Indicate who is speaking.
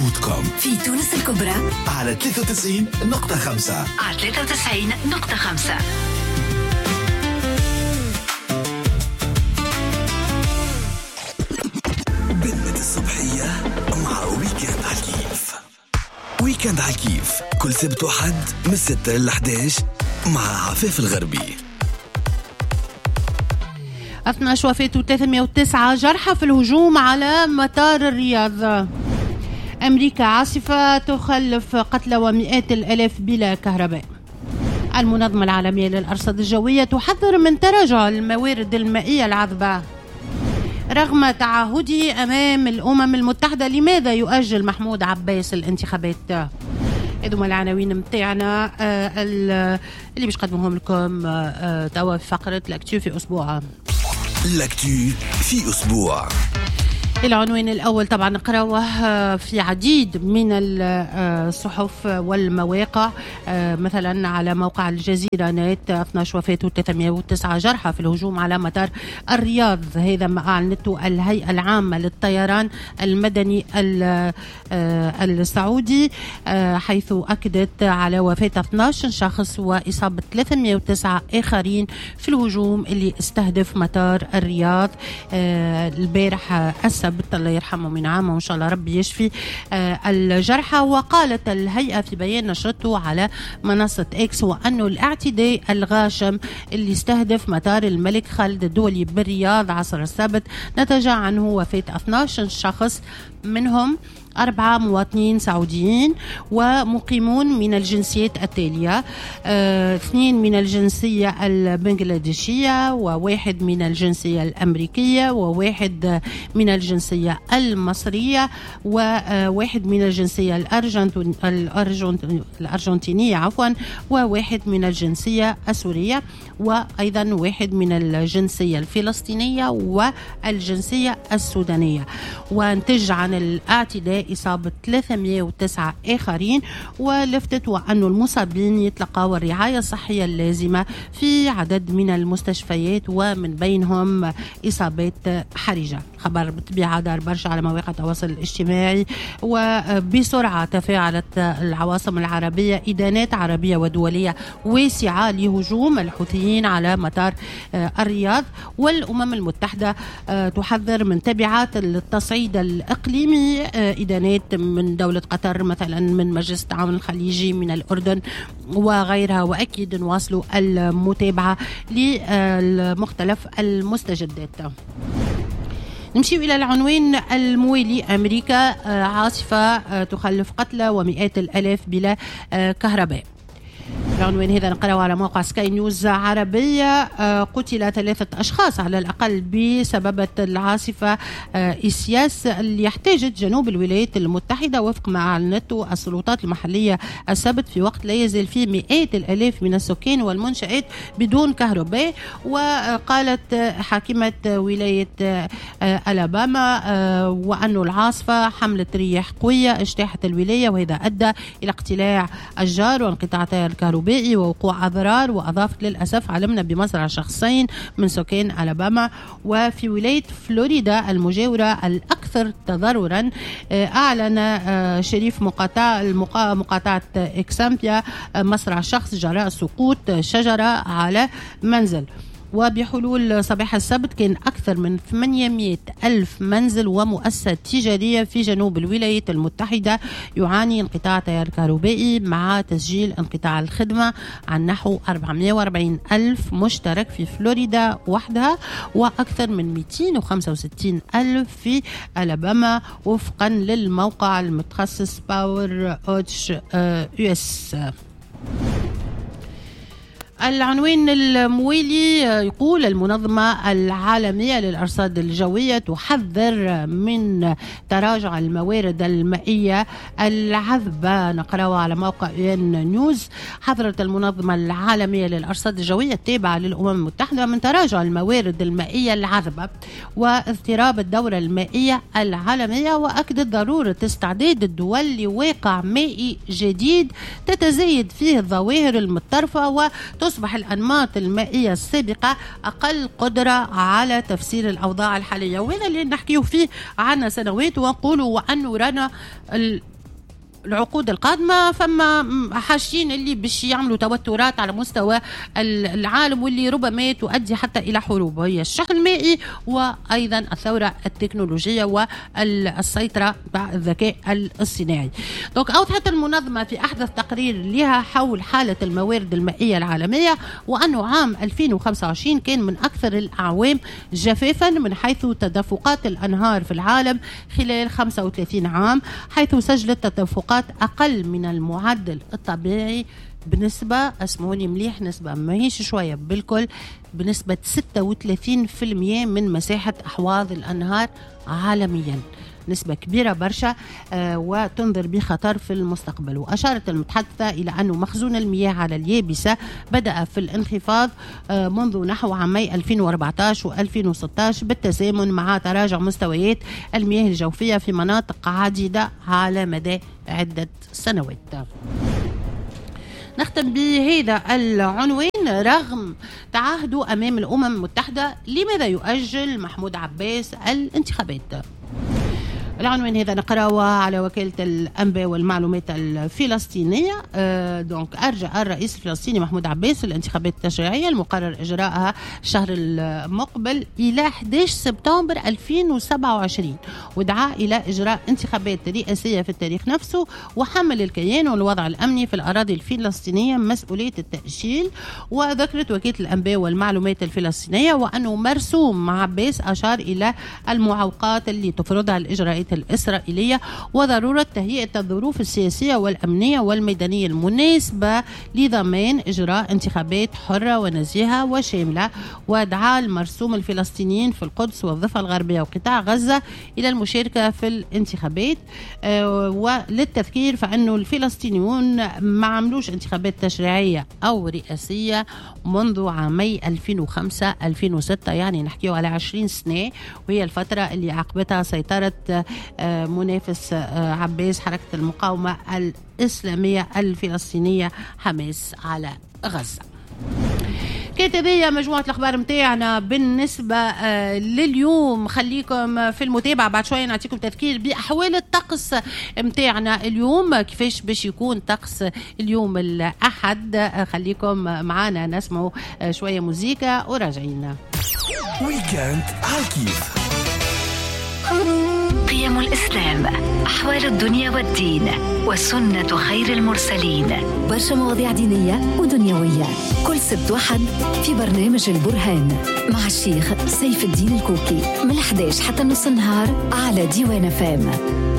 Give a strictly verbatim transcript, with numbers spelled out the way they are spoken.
Speaker 1: دوت كوم.
Speaker 2: في تونس الكبرى
Speaker 1: على ثلاثة وتسعين نقطة خمسة.
Speaker 2: على ثلاثة وتسعين نقطة خمسة.
Speaker 1: بالمد الصبحية مع ويكند على الكيف. ويكند على الكيف كل سبت وحد من الستة للأحد عشر مع عفاف الغربي.
Speaker 3: اثني عشر وفاة وثلاثمئة وتسعة جرحى في الهجوم على مطار الرياض. أمريكا عاصفة تخلف قتلى ومئات الآلاف بلا كهرباء. المنظمة العالمية للأرصاد الجوية تحذر من تراجع الموارد المائية العذبة. رغم تعهده أمام الأمم المتحدة، لماذا يؤجل محمود عباس الانتخابات؟ هذوما العناوين متاعنا آه اللي باش نقدمهم لكم آه توا في فقرة لاكتو في أسبوع.
Speaker 1: لاكتو في أسبوع.
Speaker 3: العنوان الأول طبعا نقرأه في عديد من الصحف والمواقع، مثلا على موقع الجزيرة نت اثني عشر وفاة وثلاثمئة وتسعة جرحى في الهجوم على مطار الرياض. هذا ما أعلنته الهيئة العامة للطيران المدني السعودي، حيث أكدت على وفاة اثني عشر شخص وإصابة ثلاثمئة وتسعة آخرين في الهجوم اللي استهدف مطار الرياض البارح السبت، الله يرحمه من عامه وإن شاء الله ربي يشفي آه الجرحى. وقالت الهيئة في بيان نشرته على منصة إكس وأن الاعتداء الغاشم اللي استهدف مطار الملك خالد الدولي بالرياض عصر السبت نتج عنه وفاة اثني عشر شخص، منهم أربعة مواطنين سعوديين ومقيمون من الجنسيات التالية: اه اثنين من الجنسية البنغلاديشية، وواحد من الجنسية الأمريكية، وواحد من الجنسية المصرية، وواحد من الجنسية الأرجنتينية عفوا، وواحد من الجنسية السورية، وأيضا واحد من الجنسية الفلسطينية والجنسية السودانية. وانتج عن الاعتداء إصابة ثلاثمئة وتسعة آخرين، ولفتت وأن المصابين يتلقوا الرعاية الصحية اللازمة في عدد من المستشفيات، ومن بينهم إصابات حرجة. خبر بالطبيعة دار برشا على مواقع التواصل الاجتماعي، وبسرعة تفاعلت العواصم العربية إدانات عربية ودولية واسعة لهجوم الحوثيين على مطار الرياض. والأمم المتحدة تحذر من تبعات التصعيد الإقليمي، إدانات من دولة قطر مثلا، من مجلس التعاون الخليجي، من الأردن وغيرها. وأكيد نواصلوا المتابعة لمختلف المستجدات. نمشي إلى العنوان الموالي: أمريكا عاصفة تخلف قتلى ومئات الآلاف بلا كهرباء. العنوان هذا نقرأه على موقع سكاي نيوز عربية. قتل ثلاثة أشخاص على الأقل بسبب العاصفة إسياس اللي احتاجت جنوب الولايات المتحدة، وفق ما أعلنته السلطات المحلية السبت، في وقت لا يزال فيه مئات الآلاف من السكان والمنشآت بدون كهرباء. وقالت حاكمة ولاية ألاباما وأن العاصفة حملت رياح قوية اجتاحت الولاية، وهذا أدى إلى اقتلاع أشجار وانقطاع تيار الكهربائي ووقوع أضرار. وأضافت: للأسف علمنا بمصرع شخصين من سكان ألاباما. وفي ولاية فلوريدا المجاورة الأكثر تضررا، أعلن شريف مقاطعة مقاطعة إكسامبيا مصرع شخص جراء سقوط شجرة على منزل. وبحلول صباح السبت كان أكثر من ثمانمئة ألف منزل ومؤسسات تجارية في جنوب الولايات المتحدة يعاني انقطاع تيار كهربائي، مع تسجيل انقطاع الخدمة عن نحو أربعمئة وأربعين ألف مشترك في فلوريدا وحدها، وأكثر من مئتين وخمسة وستين ألف في ألاباما، وفقا للموقع المتخصص باور أوتش يو اس. العنوان الموالي يقول: المنظمة العالمية للأرصاد الجوية تحذر من تراجع الموارد المائية العذبة. نقرأه على موقع ان نيوز. حذرت المنظمة العالمية للأرصاد الجوية التابعة للأمم المتحدة من تراجع الموارد المائية العذبة واضطراب الدورة المائية العالمية، وأكدت ضرورة استعداد الدول لواقع مائي جديد تتزايد فيه الظواهر المتطرفة وتصبح الأنماط المائية السابقة أقل قدرة على تفسير الأوضاع الحالية. وهذا اللي نحكيه فيه عنا سنوات ونقولوا وأنه رانا العقود القادمة فما حاجتين اللي باش يعملوا توترات على مستوى العالم واللي ربما تؤدي حتى إلى حروب، وهي الشح المائي وأيضا الثورة التكنولوجية والسيطرة بالذكاء الاصطناعي. دونك أوضحت المنظمة في أحدث تقرير لها حول حالة الموارد المائية العالمية وأنه عام ألفين وخمسة وعشرين كان من أكثر الأعوام جفافا من حيث تدفقات الأنهار في العالم خلال خمسة وثلاثين عام، حيث سجلت تدفقات أقل من المعدل الطبيعي بنسبة، اسمعوني مليح، نسبة ما هيش شوية بالكل، بنسبة ستة وثلاثين بالمئة من مساحة أحواض الأنهار عالميا، نسبة كبيرة برشا آه وتنذر بخطر في المستقبل. وأشارت المتحدثة إلى أن مخزون المياه على اليابسة بدأ في الانخفاض آه منذ نحو عامي ألفين وأربعة عشر وألفين وستة عشر بالتزامن مع تراجع مستويات المياه الجوفية في مناطق عديدة على مدى عدة سنوات. نختم بهذا العنوان. رغم تعهده أمام الأمم المتحدة، لماذا يؤجل محمود عباس الانتخابات؟ العنوان هذا نقرأه على وكالة الأنباء والمعلومات الفلسطينية. آه دونك أرجع الرئيس الفلسطيني محمود عباس الانتخابات التشريعية المقرر إجراءها الشهر المقبل إلى أحد عشر سبتمبر ألفين وسبعة وعشرين، ودعا إلى إجراء انتخابات رئاسية في التاريخ نفسه، وحمل الكيان والوضع الأمني في الأراضي الفلسطينية مسؤولية التأجيل. وذكرت وكالة الأنباء والمعلومات الفلسطينية وأنه مرسوم عباس أشار إلى المعوقات اللي تفرضها الإجراءات الإسرائيلية وضرورة تهيئة الظروف السياسية والأمنية والميدانية المناسبة لضمان إجراء انتخابات حرة ونزيهة وشاملة. ودعا المرسوم الفلسطينيين في القدس والضفة الغربية وقطاع غزة إلى المشاركة في الانتخابات. آه وللتذكير فإنه الفلسطينيون ما عملوش انتخابات تشريعية أو رئاسية منذ عامي ألفين وخمسة ألفين وستة، يعني نحكيه على عشرين سنة، وهي الفترة اللي عقبتها سيطرة منافس عباس حركة المقاومة الإسلامية الفلسطينية حماس على غزة. كانت هذه مجموعة الأخبار متاعنا بالنسبة آه لليوم. خليكم في المتابعة، بعد شوية نعطيكم تذكير بأحوال الطقس متاعنا اليوم، كيفاش باش يكون طقس اليوم الأحد. آه خليكم معنا نسمعوا آه شوية موسيقى وراجعين.
Speaker 1: ويكند عالكيف.
Speaker 2: قيم الإسلام، أحوال الدنيا والدين، وسنة خير المرسلين،
Speaker 4: برشا مواضيع دينية ودنيوية، كل سبت وحد في برنامج البرهان مع الشيخ سيف الدين الكوكي من الحداش حتى نص النهار على ديوان فام.